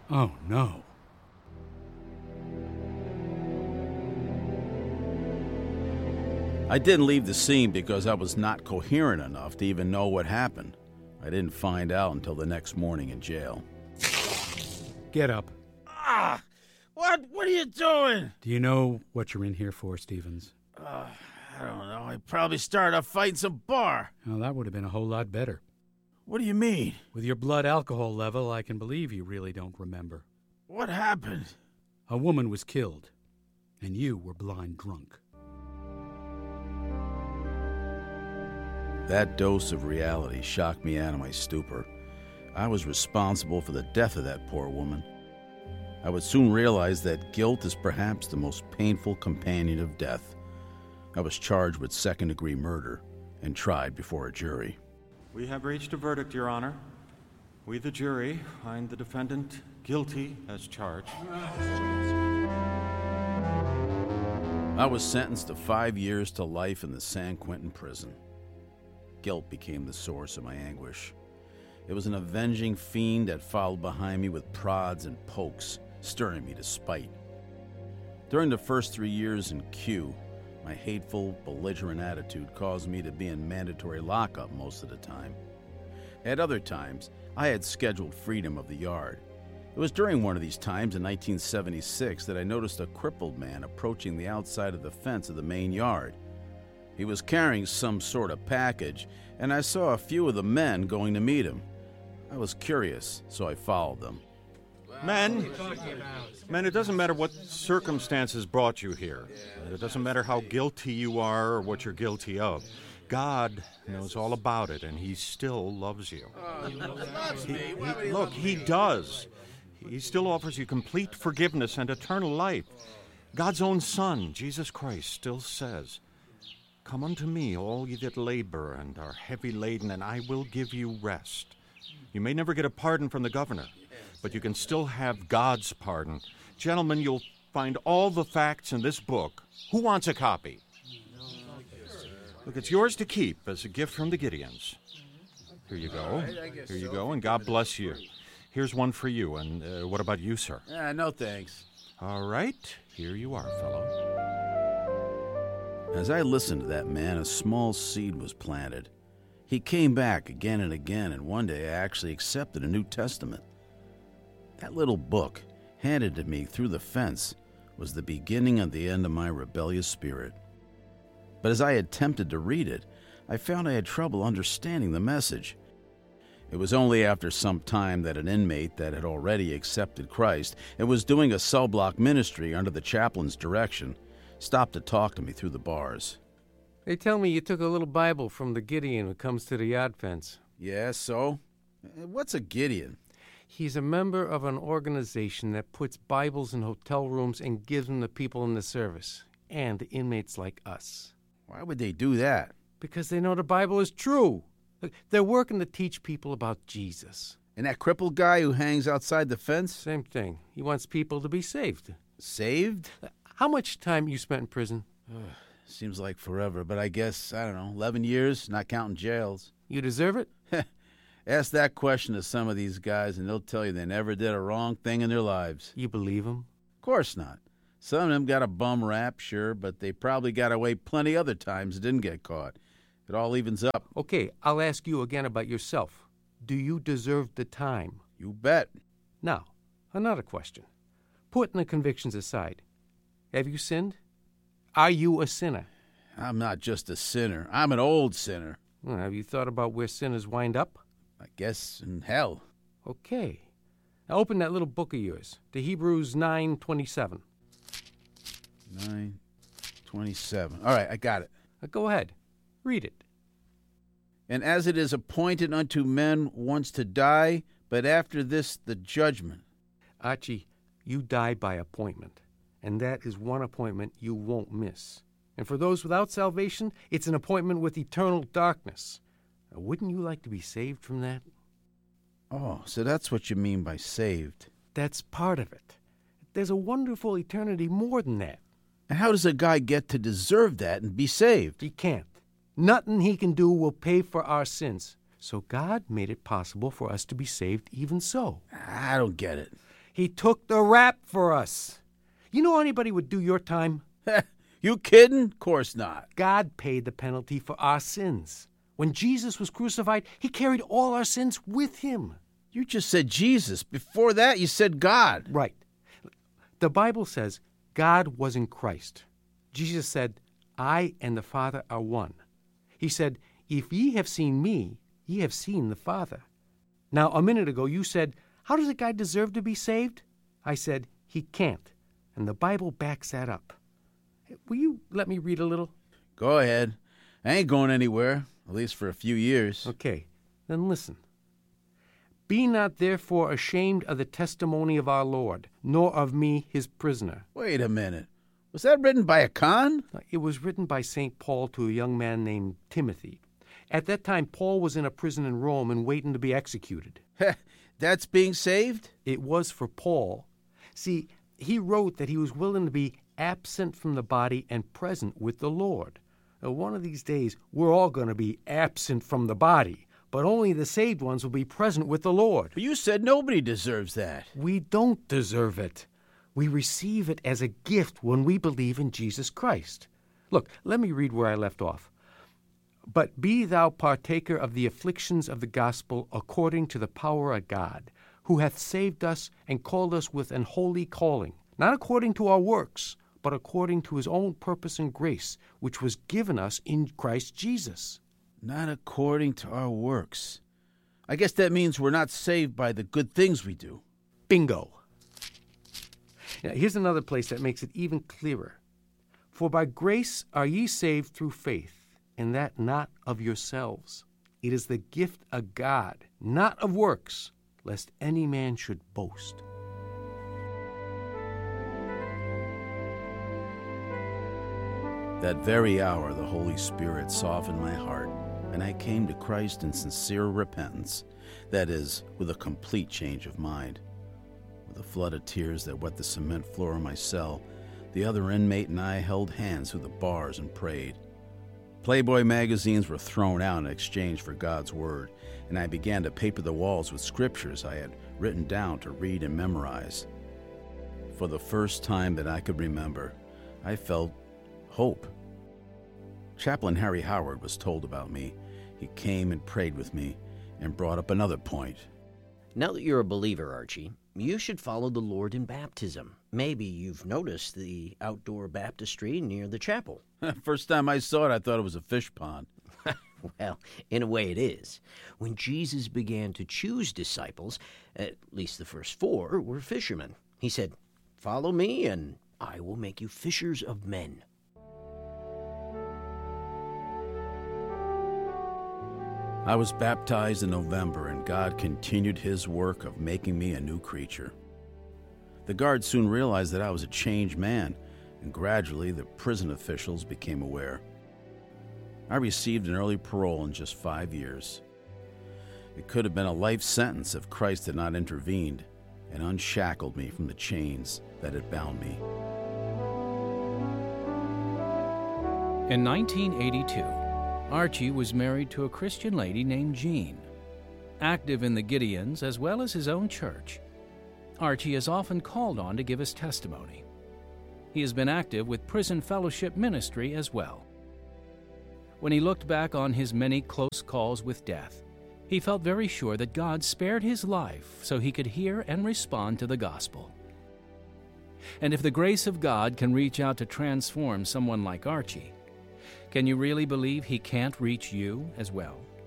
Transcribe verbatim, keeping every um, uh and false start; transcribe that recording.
Oh, no. I didn't leave the scene because I was not coherent enough to even know what happened. I didn't find out until the next morning in jail. Get up. Ah! What? What are you doing? Do you know what you're in here for, Stevens? Uh, I don't know. I probably started a fight in some bar. Well, that would have been a whole lot better. What do you mean? With your blood alcohol level, I can believe you really don't remember. What happened? A woman was killed, and you were blind drunk. That dose of reality shocked me out of my stupor. I was responsible for the death of that poor woman. I would soon realize that guilt is perhaps the most painful companion of death. I was charged with second-degree murder and tried before a jury. We have reached a verdict, Your Honor. We, the jury, find the defendant guilty as charged. I was sentenced to five years to life in the San Quentin prison. Guilt became the source of my anguish. It was an avenging fiend that followed behind me with prods and pokes, stirring me to spite. During the first three years in Q, my hateful, belligerent attitude caused me to be in mandatory lockup most of the time. At other times, I had scheduled freedom of the yard. It was during one of these times in nineteen seventy-six that I noticed a crippled man approaching the outside of the fence of the main yard. He was carrying some sort of package, and I saw a few of the men going to meet him. I was curious, so I followed them. Men, men, it doesn't matter what circumstances brought you here. It doesn't matter how guilty you are or what you're guilty of. God knows all about it, and he still loves you. He, he, look, he does. He still offers you complete forgiveness and eternal life. God's own Son, Jesus Christ, still says, "Come unto me, all ye that labor and are heavy laden, and I will give you rest." You may never get a pardon from the governor, but you can still have God's pardon. Gentlemen, you'll find all the facts in this book. Who wants a copy? Look, it's yours to keep as a gift from the Gideons. Here you go. Here you go, and God bless you. Here's one for you, and uh, what about you, sir? Ah, no thanks. All right, here you are, fellow. As I listened to that man, a small seed was planted. He came back again and again, and one day I actually accepted a New Testament. That little book, handed to me through the fence, was the beginning of the end of my rebellious spirit. But as I attempted to read it, I found I had trouble understanding the message. It was only after some time that an inmate that had already accepted Christ and was doing a cell block ministry under the chaplain's direction stopped to talk to me through the bars. They tell me you took a little Bible from the Gideon who comes to the yard fence. Yeah, so? What's a Gideon? He's a member of an organization that puts Bibles in hotel rooms and gives them to people in the service, and inmates like us. Why would they do that? Because they know the Bible is true. They're working to teach people about Jesus. And that crippled guy who hangs outside the fence? Same thing. He wants people to be saved. Saved? How much time you spent in prison? Seems like forever, but I guess, I don't know, eleven years, not counting jails. You deserve it? Ask that question to some of these guys, and they'll tell you they never did a wrong thing in their lives. You believe them? Of course not. Some of them got a bum rap, sure, but they probably got away plenty other times and didn't get caught. It all evens up. Okay, I'll ask you again about yourself. Do you deserve the time? You bet. Now, another question. Putting the convictions aside, have you sinned? Are you a sinner? I'm not just a sinner. I'm an old sinner. Well, have you thought about where sinners wind up? I guess in hell. Okay. Now open that little book of yours, to Hebrews nine twenty-seven. nine twenty-seven. All right, I got it. Now go ahead. Read it. And as it is appointed unto men once to die, but after this the judgment. Archie, you die by appointment, and that is one appointment you won't miss. And for those without salvation, it's an appointment with eternal darkness. Now, wouldn't you like to be saved from that? Oh, so that's what you mean by saved. That's part of it. There's a wonderful eternity more than that. And how does a guy get to deserve that and be saved? He can't. Nothing he can do will pay for our sins. So God made it possible for us to be saved even so. I don't get it. He took the rap for us. You know anybody would do your time? You kidding? Course not. God paid the penalty for our sins. When Jesus was crucified, he carried all our sins with him. You just said Jesus. Before that, you said God. Right. The Bible says God was in Christ. Jesus said, I and the Father are one. He said, if ye have seen me, ye have seen the Father. Now, a minute ago, you said, how does a guy deserve to be saved? I said, he can't. And the Bible backs that up. Will you let me read a little? Go ahead. I ain't going anywhere, at least for a few years. Okay, then listen. Be not therefore ashamed of the testimony of our Lord, nor of me his prisoner. Wait a minute. Was that written by a con? It was written by Saint Paul to a young man named Timothy. At that time, Paul was in a prison in Rome and waiting to be executed. That's being saved? It was for Paul. See, he wrote that he was willing to be absent from the body and present with the Lord. Now, one of these days, we're all going to be absent from the body, but only the saved ones will be present with the Lord. But you said nobody deserves that. We don't deserve it. We receive it as a gift when we believe in Jesus Christ. Look, let me read where I left off. But be thou partaker of the afflictions of the gospel according to the power of God, who hath saved us and called us with an holy calling, not according to our works, but according to his own purpose and grace, which was given us in Christ Jesus. Not according to our works. I guess that means we're not saved by the good things we do. Bingo. Now, here's another place that makes it even clearer. For by grace are ye saved through faith, and that not of yourselves. It is the gift of God, not of works, lest any man should boast. That very hour the Holy Spirit softened my heart, and I came to Christ in sincere repentance, that is, with a complete change of mind. With a flood of tears that wet the cement floor of my cell, the other inmate and I held hands through the bars and prayed. Playboy magazines were thrown out in exchange for God's Word, and I began to paper the walls with scriptures I had written down to read and memorize. For the first time that I could remember, I felt hope. Chaplain Harry Howard was told about me. He came and prayed with me and brought up another point. Now that you're a believer, Archie, you should follow the Lord in baptism. Maybe you've noticed the outdoor baptistry near the chapel. First time I saw it, I thought it was a fish pond. Well, in a way it is. When Jesus began to choose disciples, at least the first four were fishermen. He said, "Follow me, and I will make you fishers of men." I was baptized in November, and God continued his work of making me a new creature. The guards soon realized that I was a changed man, and gradually the prison officials became aware. I received an early parole in just five years. It could have been a life sentence if Christ had not intervened and unshackled me from the chains that had bound me. In nineteen eighty-two, Archie was married to a Christian lady named Jean. Active in the Gideons as well as his own church, Archie is often called on to give his testimony. He has been active with Prison Fellowship Ministry as well. When he looked back on his many close calls with death, he felt very sure that God spared his life so he could hear and respond to the gospel. And if the grace of God can reach out to transform someone like Archie, can you really believe he can't reach you as well?